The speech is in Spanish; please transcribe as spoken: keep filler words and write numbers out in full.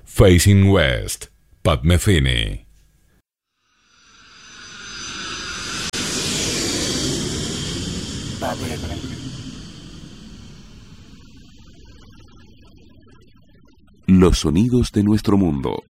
Facing West, Pat Metheny. Los sonidos de nuestro mundo.